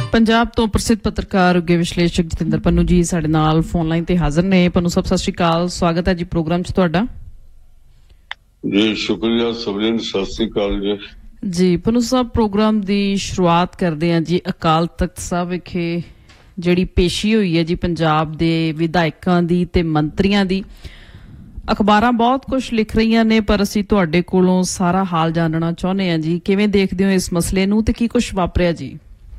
ਪੰਜਾਬ ਤੋਂ ਪ੍ਰਸਿੱਧ ਪੱਤਰਕਾਰ ਉੱਗੇ ਵਿਸ਼ਲੇਸ਼ਕ ਜਤਿੰਦਰ ਪੰਨੂ ਜੀ ਸਾਡੇ ਨਾਲ ਫੋਨ ਲਾਈਨ ਤੇ ਹਾਜ਼ਰ ਨੇ। ਪੰਨੂ ਸਾਹਿਬ ਸਤਿ ਸ਼੍ਰੀ ਅਕਾਲ, ਸਵਾਗਤ ਹੈ ਜੀ ਪ੍ਰੋਗਰਾਮ 'ਚ ਤੁਹਾਡਾ। ਜੀ ਸ਼ੁਕਰੀਆ ਸਭਨਾਂ ਨੂੰ, ਸਤਿ ਸ਼੍ਰੀ ਅਕਾਲ ਜੀ। ਜੀ ਪੰਨੂ ਸਾਹਿਬ, ਪ੍ਰੋਗਰਾਮ ਦੀ ਸ਼ੁਰੂਆਤ ਕਰਦੇ ਹਾਂ ਜੀ ਅਕਾਲ ਤਖਤ ਸਾਹਿਬ ਵਿਖੇ ਜਿਹੜੀ ਪੇਸ਼ੀ ਹੋਈ ਹੈ ਜੀ ਪੰਜਾਬ ਦੇ ਵਿਧਾਇਕਾਂ ਦੀ ਤੇ ਮੰਤਰੀਆਂ ਦੀ। ਅਖਬਾਰਾਂ ਬਹੁਤ ਕੁਝ ਲਿਖ ਰਹੀਆਂ ਨੇ ਪਰ ਅਸੀਂ ਤੁਹਾਡੇ ਕੋਲੋਂ ਸਾਰਾ ਹਾਲ ਜਾਣਨਾ ਚਾਹੁੰਦੇ ਹਾਂ ਜੀ। ਕਿਵੇਂ ਦੇਖਦੇ ਹੋ ਇਸ ਮਸਲੇ ਨੂੰ ਤੇ ਕੀ ਕੁਝ ਵਾਪਰਿਆ ਜੀ?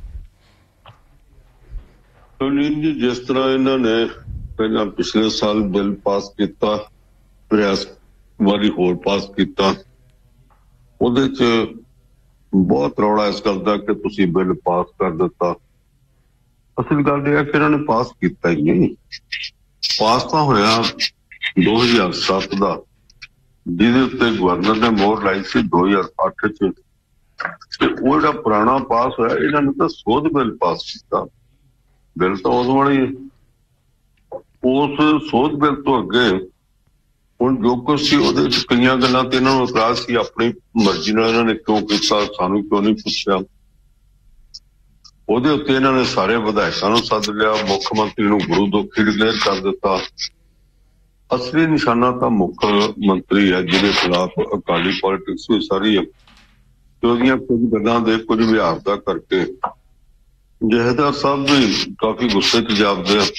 ਜਿਸ ਤਰ੍ਹਾਂ ਇਹਨਾਂ ਨੇ ਪਹਿਲਾਂ ਪਿਛਲੇ ਸਾਲ ਬਿੱਲ ਪਾਸ ਕੀਤਾ, ਫਿਰ ਇਸ ਵਾਰੀ ਹੋਰ ਪਾਸ ਕੀਤਾ, ਉਹਦੇ ਚ ਬਹੁਤ ਰੌਲਾ ਇਸ ਗੱਲ ਦਾ ਕਿ ਤੁਸੀਂ ਬਿੱਲ ਪਾਸ ਕਰ ਦਿੱਤਾ। ਅਸਲ ਗੱਲ ਇਹ ਹੈ ਕਿ ਇਹਨਾਂ ਨੇ ਪਾਸ ਕੀਤਾ ਹੀ ਨਹੀਂ। ਪਾਸ ਤਾਂ ਹੋਇਆ 2007 ਦਾ, ਜਿਹਦੇ ਉੱਤੇ ਗਵਰਨਰ ਨੇ ਮੋਹਰ ਲਾਈ ਸੀ 2008 ਚ, ਤੇ ਉਹ ਜਿਹੜਾ ਪੁਰਾਣਾ ਪਾਸ ਹੋਇਆ ਇਹਨਾਂ ਨੇ ਤਾਂ ਸੋਧ ਬਿੱਲ ਪਾਸ ਕੀਤਾ। ਬਿੱਲ ਤਾਂ ਉਦੋਂ ਵਾਲਾ ਹੀ ਹੈ। ਉਸ ਸੋਧ ਬਿੱਲ ਤੋਂ ਅੱਗੇ ਹੁਣ ਜੋ ਕੁਛ ਸੀ ਉਹਦੇ ਵਿੱਚ ਕਈਆਂ ਗੱਲਾਂ ਤੇ ਇਹਨਾਂ ਨੂੰ ਇਤਰਾਜ਼ ਸੀ। ਆਪਣੀ ਮਰਜ਼ੀ ਨਾਲ ਇਹਨਾਂ ਨੇ ਕਿਉਂ ਕੀਤਾ, ਸਾਨੂੰ ਕਿਉਂ ਨਹੀਂ ਪੁੱਛਿਆ। ਉਹਦੇ ਉੱਤੇ ਇਹਨਾਂ ਨੇ ਸਾਰੇ ਵਿਧਾਇਕਾਂ ਨੂੰ ਸੱਦ ਲਿਆ, ਮੁੱਖ ਮੰਤਰੀ ਨੂੰ ਗੁਰੂ ਦੋਖੀ ਡਿਕਲੇਅਰ ਕਰ ਦਿੱਤਾ। ਅਸਲੀ ਨਿਸ਼ਾਨਾ ਤਾਂ ਮੁੱਖ ਮੰਤਰੀ ਹੈ ਜਿਹਦੇ ਖਿਲਾਫ ਅਕਾਲੀ ਪੋਲੀਟਿਕਸ ਵੀ ਸਾਰੀ ਹੈ, ਤੇ ਉਹਦੀਆਂ ਕੁਝ ਗੱਲਾਂ ਦੇ ਕੁਝ ਵਿਹਾਰ ਦਾ ਕਰਕੇ ਜਥੇਦਾਰ ਸਾਹਿਬ ਵੀ ਕਾਫੀ ਗੁੱਸੇ ਚ ਜਾਪਦੇ ਆ।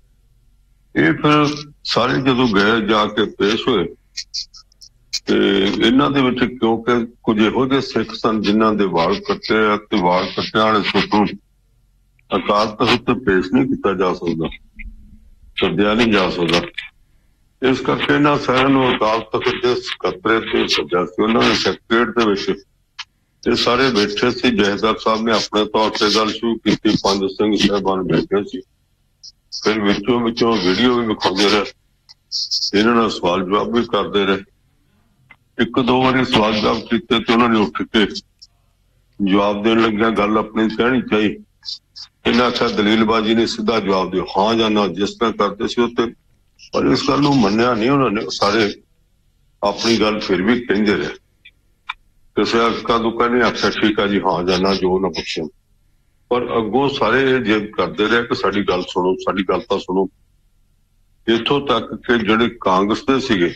ਇਹ ਫਿਰ ਸਾਰੇ ਜਦੋਂ ਗਏ ਜਾ ਕੇ ਪੇਸ਼ ਹੋਏ ਤੇ ਇਹਨਾਂ ਦੇ ਵਿੱਚ ਕਿਉਂਕਿ ਕੁਝ ਇਹੋ ਜਿਹੇ ਸਿੱਖ ਸਨ ਜਿਨ੍ਹਾਂ ਦੇ ਵਾਲ ਕੱਟੇ ਆ ਤੇ ਵਾਲ ਕੱਟਿਆ ਵਾਲੇ ਸਿੱਖ ਨੂੰ ਅਕਾਲ ਤਖਤ ਤੇ ਪੇਸ਼ ਨਹੀਂ ਕੀਤਾ ਜਾ ਸਕਦਾ, ਸੱਦਿਆ ਨਹੀਂ ਜਾ ਸਕਦਾ। ਇਸ ਕਰਕੇ ਇਹਨਾਂ ਸਾਰਿਆਂ ਨੂੰ ਅਕਾਲ ਤਖਤ ਦੇ ਸਕੱਤਰੇ ਤੇ ਸੱਦਿਆ ਸੀ। ਉਹਨਾਂ ਨੇ ਸੈਕਟਰੀਏਟ ਦੇ ਵਿੱਚ ਇਹ ਸਾਰੇ ਬੈਠੇ ਸੀ। ਜਥੇਦਾਰ ਸਾਹਿਬ ਨੇ ਆਪਣੇ ਤੌਰ ਤੇ ਗੱਲ ਸ਼ੁਰੂ ਕੀਤੀ, ਪੰਜ ਸਿੰਘ ਸਾਹਿਬਾਨ ਬੈਠੇ ਸੀ, ਫਿਰ ਵਿੱਚੋਂ ਵੀਡੀਓ ਵੀ ਵਿਖਾਉਂਦੇ ਰਹੇ, ਇਹਨਾਂ ਨਾਲ ਸਵਾਲ ਜਵਾਬ ਵੀ ਕਰਦੇ ਰਹੇ। ਇੱਕ ਦੋ ਵਾਰੀ ਸਵਾਲ ਜਵਾਬ ਕੀਤੇ ਤੇ ਉਹਨਾਂ ਨੇ ਉੱਠ ਕੇ ਜਵਾਬ ਦੇਣ ਲੱਗਿਆ ਗੱਲ ਆਪਣੀ ਕਹਿਣੀ ਚਾਹੀ। ਇਹਨਾਂ ਆਖਿਆ ਦਲੀਲਬਾਜ਼ੀ ਨੇ ਸਿੱਧਾ ਜਵਾਬ ਦਿਓ, ਹਾਂ ਜਾਂ ਨਾ, ਜਿਸ ਤਰ੍ਹਾਂ ਕਰਦੇ ਸੀ ਉੱਤੇ। ਪਰ ਇਸ ਗੱਲ ਨੂੰ ਮੰਨਿਆ ਨਹੀਂ ਉਹਨਾਂ ਨੇ। ਸਾਰੇ ਆਪਣੀ ਗੱਲ ਫਿਰ ਵੀ ਕਹਿੰਦੇ ਰਹੇ। ਕਿਸੇ ਅੱਕਾ ਦੁੱਕਾ ਨੇ ਆਖਿਆ ਠੀਕ ਆ ਜੀ, ਹਾਂ ਜਾਂ ਨਾ, ਜੋ ਨਾ ਪੁੱਛਿਆ। ਪਰ ਅੱਗੋਂ ਸਾਰੇ ਇਹ ਜਿੱਦ ਕਰਦੇ ਰਹੇ ਕਿ ਸਾਡੀ ਗੱਲ ਸੁਣੋ, ਸਾਡੀ ਗੱਲ ਤਾਂ ਸੁਣੋ। ਇੱਥੋਂ ਤੱਕ ਕਿ ਜਿਹੜੇ ਕਾਂਗਰਸ ਦੇ ਸੀਗੇ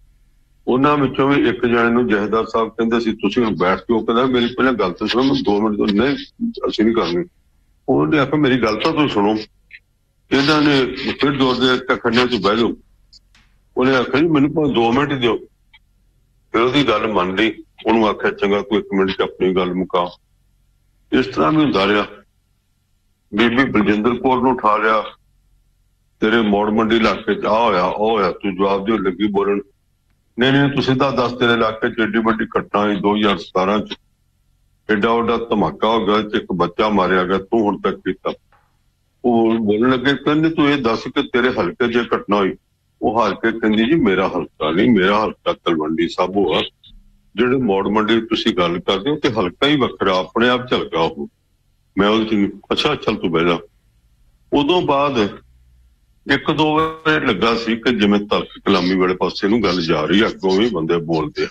ਉਹਨਾਂ ਵਿੱਚੋਂ ਵੀ ਇੱਕ ਜਣੇ ਨੂੰ ਜਥੇਦਾਰ ਸਾਹਿਬ ਕਹਿੰਦੇ ਸੀ ਤੁਸੀਂ ਹੁਣ ਬੈਠ ਕੇ, ਉਹ ਕਹਿੰਦਾ ਮੇਰੀ ਪਹਿਲਾਂ ਗੱਲ ਤਾਂ ਸੁਣੋ, ਮੈਂ 2 ਮਿੰਟ ਤੋਂ ਨਹੀਂ ਅਸੀਂ ਨਹੀਂ ਕਰਨੀ। ਉਹਨੇ ਆਖਿਆ ਮੇਰੀ ਗੱਲ ਤਾਂ ਤੁਸੀਂ ਸੁਣੋ। ਇਹਨਾਂ ਨੇ ਫਿਰ ਜ਼ੋਰ ਦੇ ਖੰਡੇ ਚ ਬਹਿ ਜਾਓ। ਉਹਨੇ ਆਖਿਆ ਜੀ ਮੈਨੂੰ ਭਾਵੇਂ 2 ਮਿੰਟ ਹੀ ਦਿਓ। ਫਿਰ ਉਹਦੀ ਗੱਲ ਮੰਨ ਲਈ। ਉਹਨੂੰ ਆਖਿਆ ਚੰਗਾ ਤੂੰ 1 ਮਿੰਟ ਚ ਆਪਣੀ ਗੱਲ ਮੁਕਾ। ਇਸ ਤਰ੍ਹਾਂ ਵੀ ਹੁੰਦਾ ਰਿਹਾ। ਬੀਬੀ ਬਲਜਿੰਦਰ ਕੌਰ ਨੂੰ ਉਠਾ ਲਿਆ, ਤੇਰੇ ਮੋੜ ਮੰਡੀ ਇਲਾਕੇ ਚ ਆ ਹੋਇਆ ਉਹ ਹੋਇਆ, ਤੂੰ ਜਵਾਬ ਦਿਓ ਲੱਗੀ ਬੋਲਣ। ਨਹੀਂ ਤੁਸੀਂ ਤਾਂ ਦੱਸ, ਤੇਰੇ ਇਲਾਕੇ ਚ ਏਡੀ ਵੱਡੀ ਘਟਨਾ ਹੋਈ 2017 ਚ, ਏਡਾ ਵੱਡਾ ਧਮਾਕਾ ਹੋ ਗਿਆ, ਇੱਕ ਬੱਚਾ ਮਾਰਿਆ ਗਿਆ, ਤੂੰ ਹੁਣ ਤੱਕ ਕੀਤਾ। ਉਹ ਬੋਲਣ ਲੱਗੇ, ਕਹਿੰਦੇ ਤੂੰ ਇਹ ਦੱਸ ਕਿ ਤੇਰੇ ਹਲਕੇ ਚ ਘਟਨਾ ਹੋਈ। ਉਹ ਹਾਰ ਕੇ ਕਹਿੰਦੀ ਜੀ ਮੇਰਾ ਹਲਕਾ ਨਹੀਂ, ਮੇਰਾ ਹਲਕਾ ਤਲਵੰਡੀ ਸਾਬੋ ਆ। ਜਿਹੜੇ ਮੋੜ ਮੰਡੀ ਤੁਸੀਂ ਗੱਲ ਕਰਦੇ ਹੋ ਤੇ ਹਲਕਾ ਹੀ ਵੱਖਰਾ, ਆਪਣੇ ਆਪ ਝਲਕਾ ਉਹ। ਮੈਂ ਉਹਦੇ ਚ ਅੱਛਾ ਚੱਲ ਤੂੰ ਬਹਿ ਜਾ। ਉਦੋਂ ਬਾਅਦ 1-2 ਵਾਰ ਲੱਗਾ ਸੀ ਕਿ ਜਿਵੇਂ ਤਲਖ ਕਲਾਮੀ ਵਾਲੇ ਪਾਸੇ ਨੂੰ ਗੱਲ ਜਾ ਰਹੀ, ਅੱਗੋਂ ਵੀ ਬੰਦੇ ਬੋਲਦੇ ਆ।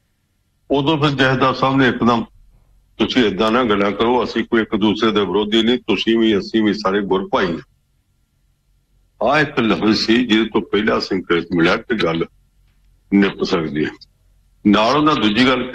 ਉਦੋਂ ਫਿਰ ਜਥੇਦਾਰ ਸਾਹਿਬ ਨੇ ਇੱਕਦਮ, ਤੁਸੀਂ ਏਦਾਂ ਨਾ ਗੱਲਾਂ ਕਰੋ, ਅਸੀਂ ਕੋਈ ਇੱਕ ਦੂਸਰੇ ਦੇ ਵਿਰੋਧੀ ਨਹੀਂ, ਤੁਸੀਂ ਵੀ ਅਸੀਂ ਵੀ ਸਾਰੇ ਗੁਰ ਭਾਈ। ਆਹ ਇੱਕ ਲਫ਼ਜ਼ ਸੀ ਜਿਹਦੇ ਤੋਂ ਪਹਿਲਾਂ ਸੰਕੇਤ ਮਿਲਿਆ ਕਿ ਗੱਲ ਨਿਪ ਸਕਦੀ ਹੈ। ਨਾਲ ਉਹਨਾਂ ਦੂਜੀ ਗੱਲ